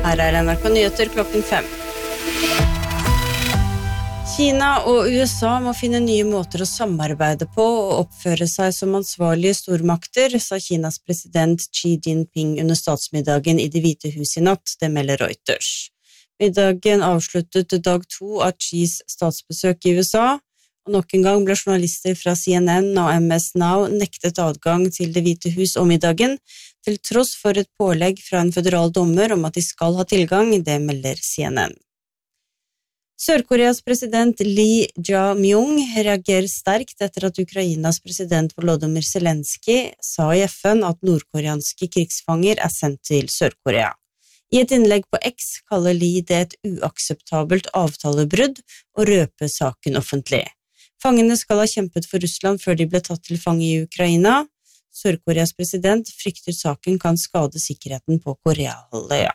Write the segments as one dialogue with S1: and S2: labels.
S1: Her NRK Nyheter klokken 5. Kina og USA må finne nye måter å samarbeide på og oppføre seg som ansvarlige stormakter, sa Kinas president Xi Jinping under statsmiddagen i Det hvite hus i natt, det melder Reuters. Middagen avsluttet dag 2 av Xis statsbesøk i USA, og nok en gang ble journalister fra CNN og MS Now nektet adgang til Det hvite hus om middagen, til tross for et pålegg fra en føderal dommer om at de skal ha tilgang, det melder CNN. Sør-Koreas president Lee Jae-myung reagerer sterkt etter at Ukrainas president Volodymyr Zelenskyj sa i FN at nordkoreanske krigsfanger sendt til Sør-Korea. I et innlegg på X kaller Lee det et uakseptabelt avtalebrudd og røper saken offentlig. Fangene skal ha kjempet for Russland før de ble tatt til fange i Ukraina. Sør-Koreas president frykter saken kan skade sikkerheten på Koreahalvøya.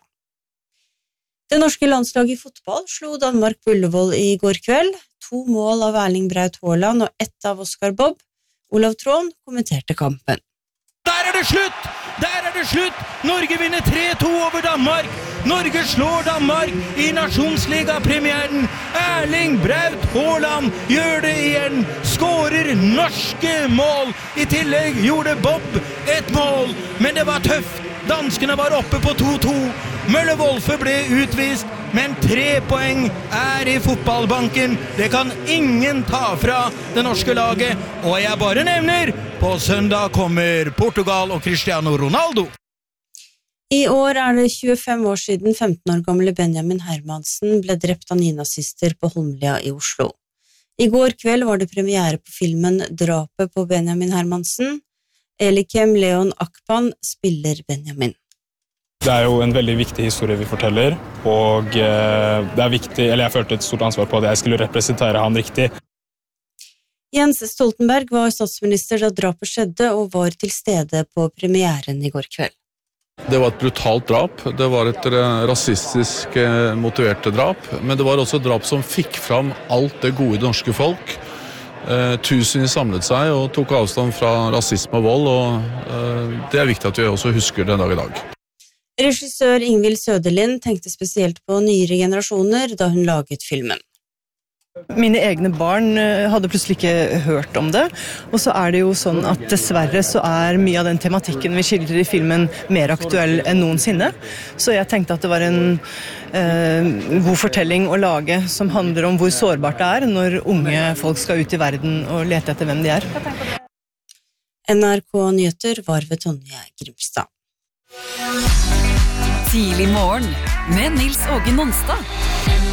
S1: Det norske landslaget i fotball slo Danmark på Ullevål i går kveld. 2 mål av Erling Braut Haaland og 1 av Oscar Bob. Olav Trån kommenterte kampen.
S2: Der er det slutt! Der er det slutt! Norge vinner 3-2 over Danmark! Norge slår Danmark i nasjonsligapremieren! Erling Braut Haaland gjør det igjen! Skårer norske mål! I tillegg gjorde Bob et mål, men det var tøft! Danskene var oppe på 2-2. Mølle Wolfe ble utvist, men 3 poeng er i fotballbanken. Det kan ingen ta fra det norske laget, og jeg bare nevner, på søndag kommer Portugal og Cristiano Ronaldo.
S1: I år er det 25 år siden 15 år gamle Benjamin Hermansen ble drept av nynazister på Holmlia i Oslo. I går kveld var det premiere på filmen Drapet på Benjamin Hermansen. Elikem Leon Akpan spiller Benjamin.
S3: Det er jo en veldig viktig historie vi forteller, og det er viktig, eller jeg følte et stort ansvar på at jeg skulle representere han riktig.
S1: Jens Stoltenberg var statsminister da drapet skjedde og var til stede på premieren i går kveld.
S4: Det var et brutalt drap, det var et rasistisk motiverte drap, men det var også et drap som fikk fram alt det gode i det norske folk. Tusener samlet seg og tok avstand fra rasisme og vold, og det er viktig at vi også husker den dag i dag.
S1: Regissør Ingvild Søderlind tenkte spesielt på nyere generasjoner da hun laget filmen.
S5: Mine egne barn hadde plutselig ikke hørt om det, og så er det jo sånn at dessverre så er mye av den tematikken vi skildrer i filmen mer aktuell enn noensinne. Så jeg tenkte at det var en god fortelling å lage som handler om hvor sårbart det er når unge folk skal ut i verden og lete etter hvem de er.
S1: NRK Nyheter var ved Tonje Grimstad.
S6: Tidlig morgen med Nils Åge Nonstad.